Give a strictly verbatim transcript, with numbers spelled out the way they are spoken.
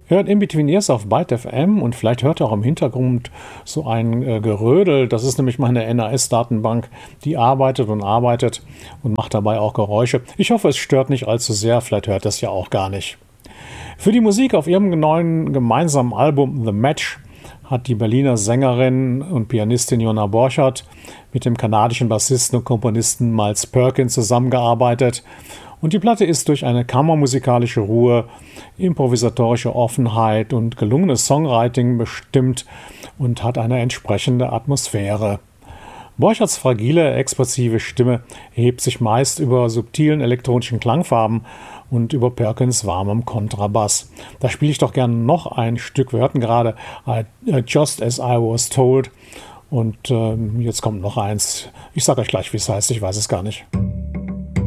Hört In Between Years auf Byte F M und vielleicht hört ihr auch im Hintergrund so ein äh, Gerödel. Das ist nämlich meine N A S-Datenbank, die arbeitet und arbeitet und macht dabei auch Geräusche. Ich hoffe, es stört nicht allzu sehr, vielleicht hört das ja auch gar nicht. Für die Musik auf ihrem neuen gemeinsamen Album The Match hat die Berliner Sängerin und Pianistin Jonna Borchert mit dem kanadischen Bassisten und Komponisten Miles Perkins zusammengearbeitet. Und die Platte ist durch eine kammermusikalische Ruhe, improvisatorische Offenheit und gelungenes Songwriting bestimmt und hat eine entsprechende Atmosphäre. Borcherts fragile, expressive Stimme hebt sich meist über subtilen elektronischen Klangfarben und über Perkins warmem Kontrabass. Da spiele ich doch gerne noch ein Stück. Wir hörten gerade Just As I Was Told und äh, jetzt kommt noch eins. Ich sage euch gleich, wie es heißt, ich weiß es gar nicht.